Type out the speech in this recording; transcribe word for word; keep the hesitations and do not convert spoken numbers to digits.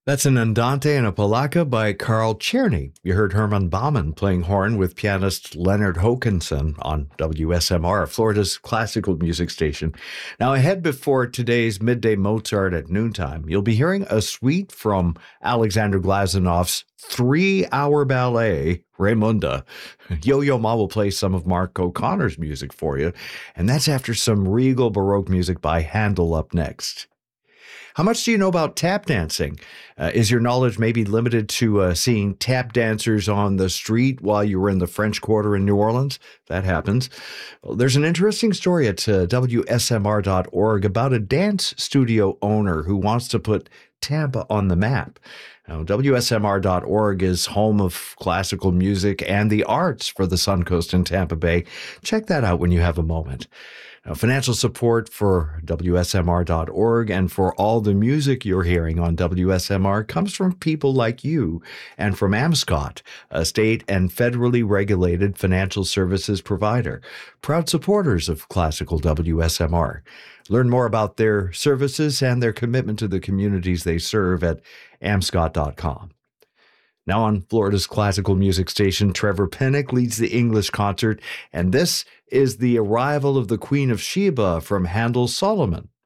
That's an Andante and a Polacca by Carl Czerny. You heard Herman Baumann playing horn with pianist Leonard Hokanson on W S M R, Florida's classical music station. Now, ahead before today's Midday Mozart at noontime, you'll be hearing a suite from Alexander Glazonov's three-hour ballet, Raimunda. Yo-Yo Ma will play some of Mark O'Connor's music for you, and that's after some regal Baroque music by Handel up next. How much do you know about tap dancing? Uh, is your knowledge maybe limited to uh, seeing tap dancers on the street while you were in the French Quarter in New Orleans? That happens. Well, there's an interesting story at uh, W S M R dot org about a dance studio owner who wants to put Tampa on the map. Now, W S M R dot org is home of classical music and the arts for the Suncoast and Tampa Bay. Check that out when you have a moment. Now, financial support for W S M R dot org and for all the music you're hearing on W S M R comes from people like you and from AmScot, a state and federally regulated financial services provider, proud supporters of classical W S M R. Learn more about their services and their commitment to the communities they serve at amscot dot com. Now on Florida's classical music station, Trevor Pinnock leads the English concert, and this is the arrival of the Queen of Sheba from Handel's Solomon.